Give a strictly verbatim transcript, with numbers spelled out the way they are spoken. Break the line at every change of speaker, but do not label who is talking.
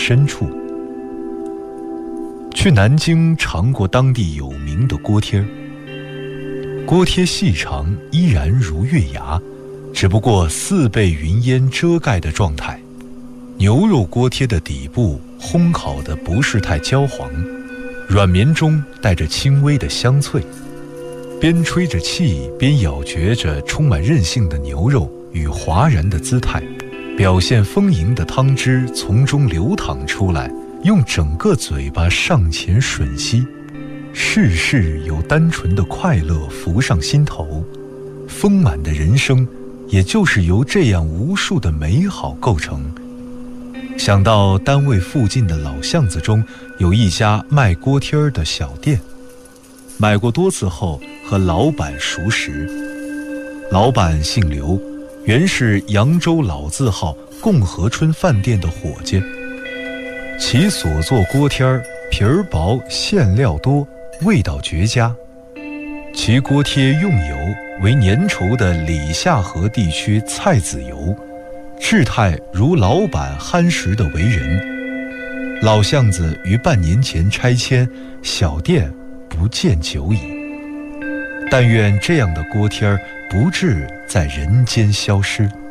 深处。去南京尝过当地有名的锅贴，锅贴细长，依然如月牙，只不过似被云烟遮盖的状态。牛肉锅贴的底部烘烤的不是太焦黄，软绵中带着轻微的香脆，边吹着气边咬嚼着充满韧性的牛肉与哗然的姿态，表现丰盈的汤汁从中流淌出来，用整个嘴巴上前吮吸，事事有单纯的快乐浮上心头。丰满的人生也就是由这样无数的美好构成。想到单位附近的老巷子中有一家卖锅贴儿的小店，买过多次后和老板熟识。老板姓刘，原是扬州老字号共和春饭店的伙计。其所做锅贴儿皮儿薄，馅料多，味道绝佳。其锅贴用油为粘稠的里夏河地区菜籽油，制态如老板憨实的为人。老巷子于半年前拆迁，小店不见久矣。但愿这样的锅贴儿不至在人间消失。